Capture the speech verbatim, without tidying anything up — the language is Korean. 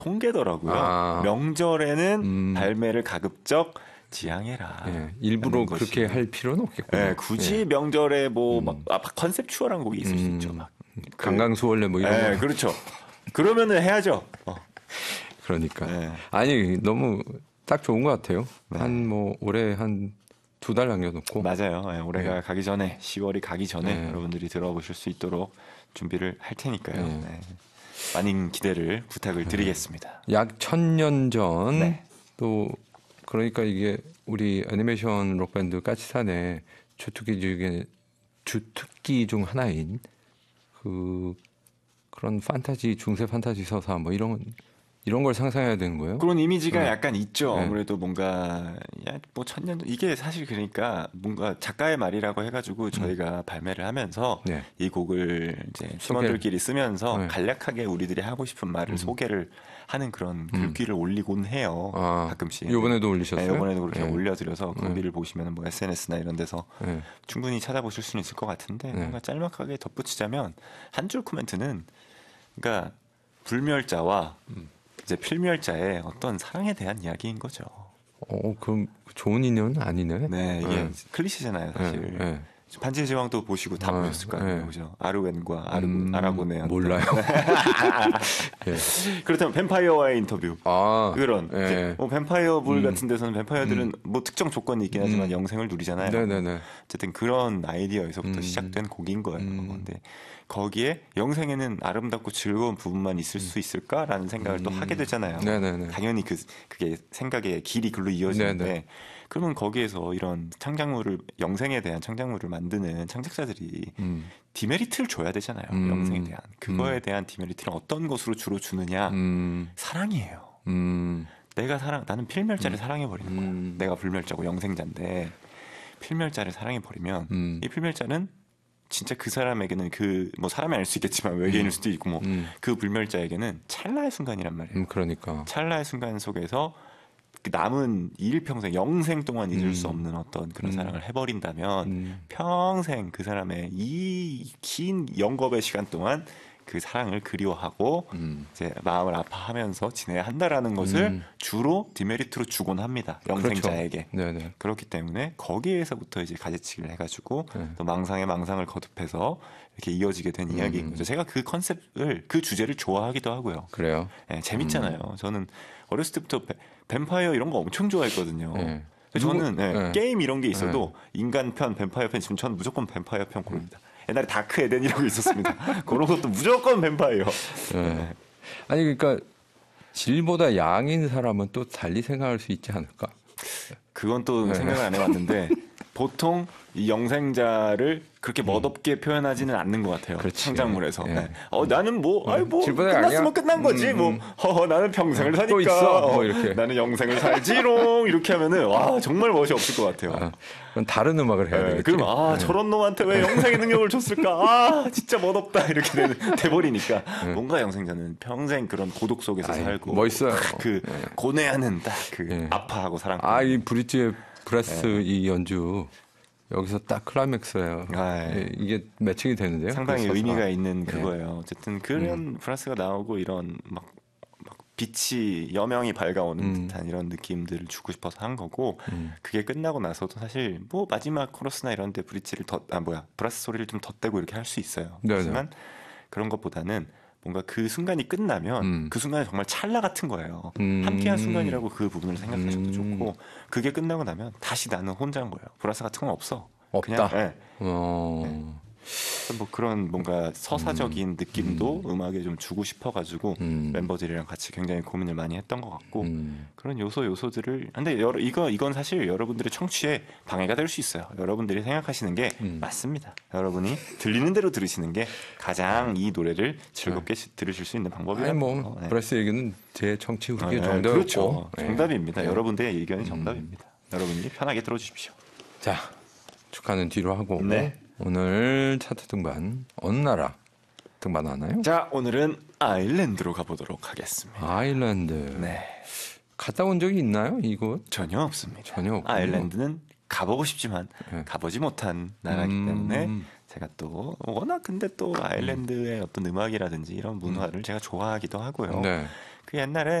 통계더라고요. 아. 명절에는 음. 발매를 가급적 지양해라. 예, 일부러 그렇게 할 필요는 없겠군요. 예, 굳이 예. 명절에 뭐 막 음. 아, 컨셉추얼한 곡이 있을 수 음. 있죠. 막. 강강수월래 뭐 이런 예, 거. 그렇죠. 그러면은 해야죠. 어. 그러니까. 예. 아니 너무 딱 좋은 것 같아요. 네. 한 뭐 올해 한 두 달 남겨놓고. 맞아요. 예, 올해가 네. 가기 전에 시월이 가기 전에 네. 여러분들이 들어보실 수 있도록 준비를 할 테니까요. 네. 네. 많은 기대를 부탁을 드리겠습니다. 약 천년 전 네. 또 그러니까 이게 우리 애니메이션 록밴드 까치산의 주특기 중에 주특기 중 하나인 그 그런 판타지 중세 판타지 서사 뭐 이런 이런 걸 상상해야 되는 거예요? 그런 이미지가 네. 약간 있죠. 네. 아무래도 뭔가 야, 뭐 천년 이게 사실 그러니까 뭔가 작가의 말이라고 해가지고 저희가 발매를 하면서 네. 이 곡을 이제 팀원들끼리 쓰면서 네. 간략하게 우리들이 하고 싶은 말을 소개를 하는 그런 글귀를 올리곤 해요. 아, 가끔씩. 이번에도 올리셨어요? 네, 이번에도 그렇게 네. 올려드려서 거기를 보시면 뭐 에스엔에스나 이런 데서 네. 충분히 찾아보실 수는 있을 것 같은데 네. 뭔가 짤막하게 덧붙이자면 한 줄 코멘트는 그러니까 불멸자와 음. 이제 필멸자의 어떤 사랑에 대한 이야기인 거죠. 어, 그럼 좋은 인연은 아니네. 네, 이게 네. 클리셰잖아요, 사실. 네, 네. 반지의 제왕도 보시고 다 네, 보셨을 거 아니에요, 네. 그죠? 아르웬과 아르, 음, 아라곤의 몰라요. 예. 그렇다면 뱀파이어와의 인터뷰. 아, 그런 예. 이제 뭐 뱀파이어물 음. 같은 데서는 뱀파이어들은 음. 뭐 특정 조건이 있긴 하지만 음. 영생을 누리잖아요. 네네네. 어쨌든 그런 아이디어에서부터 음. 시작된 곡인 거예요. 음. 근데 거기에 영생에는 아름답고 즐거운 부분만 있을 수 있을까라는 생각을 또 하게 되잖아요. 음. 네네네. 당연히 그 그게 생각의 길이 글로 이어지는데 네네. 그러면 거기에서 이런 창작물을 영생에 대한 창작물을 만드는 창작자들이 음. 디메리트를 줘야 되잖아요. 음. 영생에 대한 그거에 음. 대한 디메리트는 어떤 것으로 주로 주느냐? 음. 사랑이에요. 음. 내가 사랑 나는 필멸자를 음. 사랑해 버리는 거야. 음. 내가 불멸자고 영생자인데 필멸자를 사랑해 버리면 음. 이 필멸자는 진짜 그 사람에게는 그 뭐 사람이 아닐 수 있겠지만 외계인일 수도 있고 뭐 그 음. 불멸자에게는 찰나의 순간이란 말이에요. 음, 그러니까. 찰나의 순간 속에서 그 남은 일평생 영생 동안 잊을 음. 수 없는 어떤 그런 음. 사랑을 해버린다면 음. 평생 그 사람의 이 긴 영겁의 시간 동안 그 사랑을 그리워하고 음. 이제 마음을 아파하면서 지내야 한다라는 것을 음. 주로 디메리트로 주곤 합니다. 영생자에게. 그렇죠. 네네. 그렇기 때문에 거기에서부터 이제 가지치기를 해가지고 네. 또 망상에 망상을 거듭해서 이렇게 이어지게 된 이야기인 음. 거죠. 제가 그 컨셉을 그 주제를 좋아하기도 하고요. 그래요. 네, 재밌잖아요. 저는 어렸을 때부터 뱀- 뱀파이어 이런 거 엄청 좋아했거든요. 네. 저는 네, 네. 게임 이런 게 있어도 인간 편, 뱀파이어 편 지금 저는 무조건 뱀파이어 편 고릅니다. 옛날에 다크 에덴이라고 있었습니다. 그런 것도 무조건 뱀파이어. 네. 아니 그러니까 질보다 양인 사람은 또 달리 생각할 수 있지 않을까? 그건 또 네. 생각을 안 해봤는데 보통 이 영생자를 그렇게 멋없게 표현하지는 않는 것 같아요. 그렇지. 창작물에서. 네. 네. 어 나는 뭐, 아이 뭐 질보다 끝났으면 양이야? 끝난 거지. 음, 뭐, 음. 허허 나는 평생을 사니까. 또 있어. 뭐 어, 이렇게. 나는 영생을 살지롱 이렇게 하면은 와 정말 멋이 없을 것 같아요. 아, 그럼 다른 음악을 해야 네, 되겠지. 그럼 아 저런 놈한테 왜 영생의 능력을 줬을까? 아 진짜 멋없다 이렇게 되, 돼버리니까 뭔가 영생자는 평생 그런 고독 속에서 아이, 살고 멋있어요. 그 네. 고뇌하는 딱 그 네. 아파하고 사랑. 아, 이 브릿지의 브레스 이 연주 여기서 딱 클라이맥스예요. 아, 예. 예, 이게 매칭이 되는데요. 상당히 그 의미가 서사가. 있는 그거예요. 어쨌든 그런 브라스가 나오고 이런 막, 막 빛이 여명이 밝아오는 음. 듯한 이런 느낌들을 주고 싶어서 한 거고 음. 그게 끝나고 나서도 사실 뭐 마지막 코러스나 이런 데 브릿지를 덧, 아 뭐야 브라스 소리를 좀 덧대고 이렇게 할 수 있어요. 네네. 하지만 그런 것보다는 뭔가 그 순간이 끝나면 음. 그 순간이 정말 찰나 같은 거예요. 음. 함께한 순간이라고 그 부분을 생각하셔도 음. 좋고 그게 끝나고 나면 다시 나는 혼자인 거예요. 브라스 같은 건 없어. 없다. 그냥, 예. 어. 뭐 그런 뭔가 서사적인 느낌도 음. 악에 좀 주고 싶어가지고 음. 멤버들이랑 같이 굉장히 고민을 많이 했던 것 같고 음. 그런 요소 요소들을 근데 여러, 이거 이건 사실 여러분들의 청취에 방해가 될 수 있어요. 여러분들이 생각하시는 게 음. 맞습니다. 여러분이 들리는 대로 들으시는 게 가장 이 노래를 즐겁게 시- 들으실 수 있는 방법이라는 아니 뭐 거. 네. 브레스 얘기는 제 정치 후기 네, 정답이었고. 그렇죠. 네. 정답입니다. 네. 여러분들의 의견이 정답입니다. 여러분이 편하게 들어주십시오. 자, 축하는 뒤로 하고 네. 오늘 차트 등반 어느 나라 등반하나요? 자 오늘은 아일랜드로 가보도록 하겠습니다. 아일랜드. 네. 갔다 온 적이 있나요? 이곳? 전혀 없습니다. 전혀 없군요. 아일랜드는 가보고 싶지만 네. 가보지 못한 나라이기 음. 때문에 제가 또 워낙 근데 또 아일랜드의 어떤 음악이라든지 이런 문화를 제가 좋아하기도 하고요. 네. 그 옛날에